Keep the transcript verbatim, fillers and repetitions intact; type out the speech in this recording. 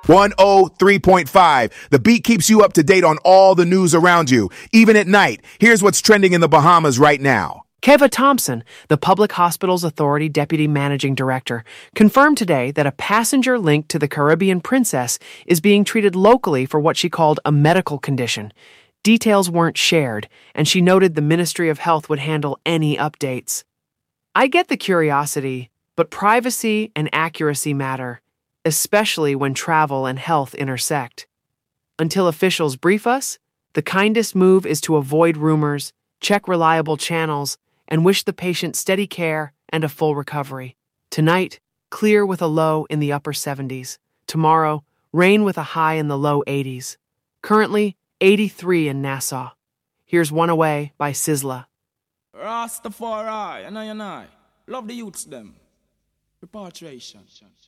one oh three point five. The beat keeps you up to date on all the news around you, even at night. Here's what's trending in the Bahamas right now. Keva Thompson, the Public Hospitals Authority Deputy Managing Director, confirmed today that a passenger linked to the Caribbean Princess is being treated locally for what she called a medical condition. Details weren't shared, and she noted the Ministry of Health would handle any updates. I get the curiosity, but privacy and accuracy matter, especially when travel and health intersect. Until officials brief us, the kindest move is to avoid rumors, check reliable channels, and wish the patient steady care and a full recovery. Tonight, clear with a low in the upper seventies. Tomorrow, rain with a high in the low eighties. Currently, eighty-three in Nassau. Here's One Away by Sizzla. Rastafari, and I and I. Love the youths them. Repatriation.